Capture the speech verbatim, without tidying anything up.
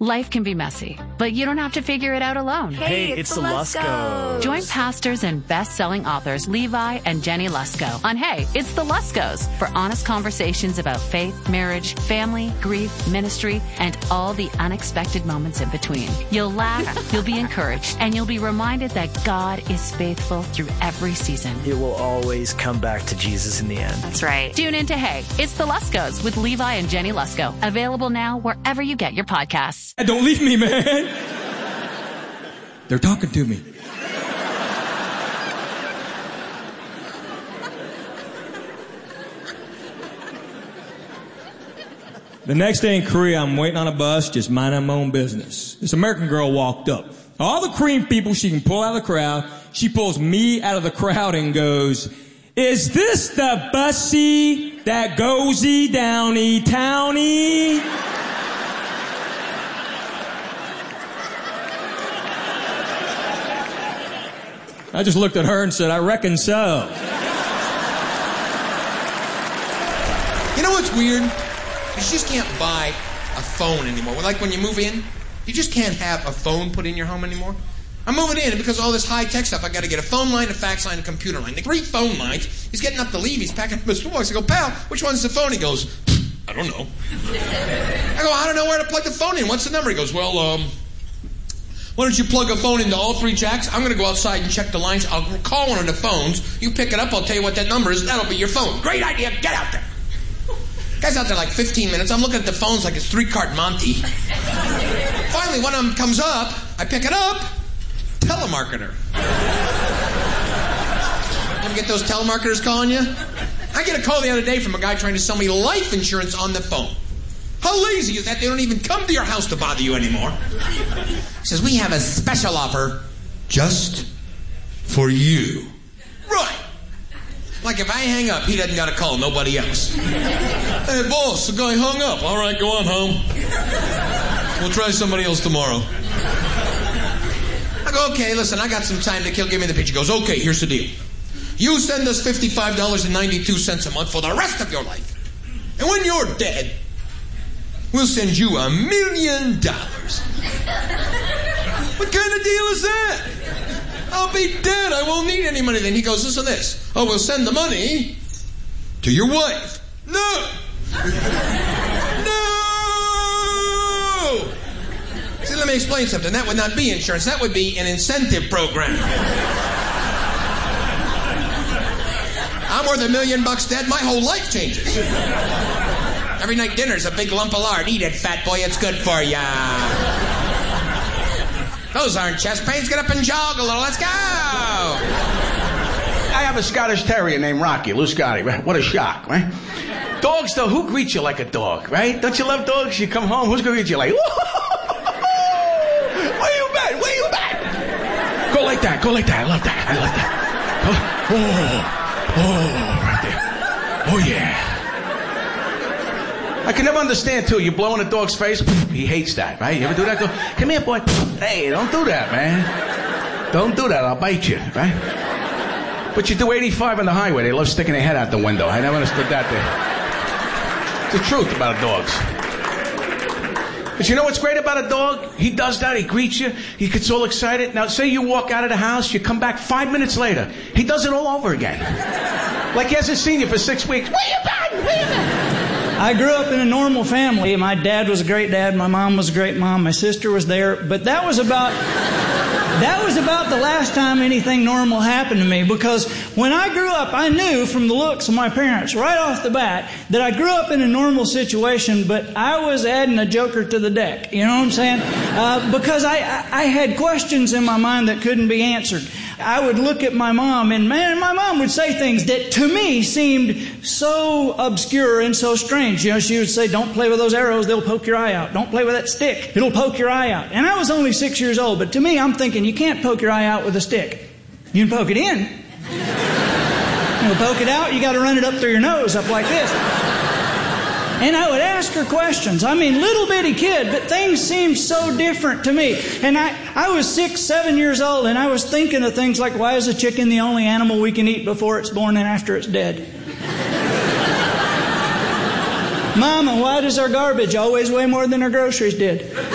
Life can be messy, but you don't have to figure it out alone. Hey, Hey, it's, it's the the Luskos. Join pastors and best-selling authors Levi and Jenny Lusko on Hey, It's the Luskos for honest conversations about faith, marriage, family, grief, ministry, and all the unexpected moments in between. You'll laugh, you'll be encouraged, and you'll be reminded that God is faithful through every season. It will always come back to Jesus in the end. That's right. Tune in to Hey, It's the Luskos with Levi and Jenny Lusko. Available now wherever you get your podcasts. Don't leave me, man. They're talking to me. The next day in Korea, I'm waiting on a bus, just minding my own business. This American girl walked up. All the Korean people she can pull out of the crowd, she pulls me out of the crowd and goes, "Is this the bussy that goes-y downy towny?" I just looked at her and said, "I reckon so." You know what's weird? You just can't buy a phone anymore. Like when you move in, you just can't have a phone put in your home anymore. I'm moving in, and because of all this high-tech stuff, I got to get a phone line, a fax line, a computer line. The three phone lines. He's getting up to leave. He's packing up his toolbox. I go, "Pal, which one's the phone?" He goes, "I don't know." I go, "I don't know where to plug the phone in. What's the number?" He goes, "Well, um... why don't you plug a phone into all three jacks? I'm going to go outside and check the lines. I'll call one of the phones. You pick it up. I'll tell you what that number is. That'll be your phone." Great idea. Get out there. Guy's out there like fifteen minutes. I'm looking at the phones like it's three-cart Monty. Finally, one of them comes up. I pick it up. Telemarketer. You ever get those telemarketers calling you? I get a call the other day from a guy trying to sell me life insurance on the phone. How lazy is that? They don't even come to your house to bother you anymore. He says, "We have a special offer just for you." Right. Like if I hang up, he doesn't got to call nobody else. "Hey, boss, the guy hung up." "All right, go on home. We'll try somebody else tomorrow." I go, "Okay, listen, I got some time to kill. Give me the pitch." He goes, "Okay, here's the deal. You send us fifty-five dollars and ninety-two cents a month for the rest of your life. And when you're dead, we'll send you a million dollars." What kind of deal is that? I'll be dead. I won't need any money then. He goes, "Listen to this. Oh, we'll send the money to your wife." No. No. See, let me explain something. That would not be insurance. That would be an incentive program. I'm worth a million bucks dead. My whole life changes. Every night dinner's a big lump of lard. Eat it, fat boy. It's good for ya. Those aren't chest pains. Get up and jog a little. Let's go. I have a Scottish Terrier named Rocky, Lou Scotty. Right? What a shock, right? Dogs, though, who greets you like a dog, right? Don't you love dogs? You come home, who's going to greet you like, "Where you been? Where you been?" Go like that. Go like that. I love that. I like that. Oh, oh, right there. Oh, yeah. I can never understand, too. You blow in a dog's face, he hates that, right? You ever do that? Go, "Come here, boy." Hey, don't do that, man. Don't do that. I'll bite you, right? But you do eighty-five on the highway. They love sticking their head out the window. I never understood that there. It's the truth about dogs. But you know what's great about a dog? He does that. He greets you. He gets all excited. Now, say you walk out of the house. You come back five minutes later. He does it all over again. Like he hasn't seen you for six weeks. Where you been? Where you been? I grew up in a normal family. My dad was a great dad. My mom was a great mom. My sister was there. But that was about that was about the last time anything normal happened to me. Because when I grew up, I knew from the looks of my parents right off the bat that I grew up in a normal situation, but I was adding a joker to the deck. You know what I'm saying? Uh, because I, I had questions in my mind that couldn't be answered. I would look at my mom, and man, my mom would say things that to me seemed so obscure and so strange. You know, she would say, "Don't play with those arrows, they'll poke your eye out. Don't play with that stick, it'll poke your eye out." And I was only six years old, but to me, I'm thinking, you can't poke your eye out with a stick. You can poke it in. You poke it out, you got to run it up through your nose, up like this. And I would ask her questions. I mean, little bitty kid, but things seemed so different to me. And I, I was six, seven years old, and I was thinking of things like, why is a chicken the only animal we can eat before it's born and after it's dead? Mama, why does our garbage always weigh more than our groceries did?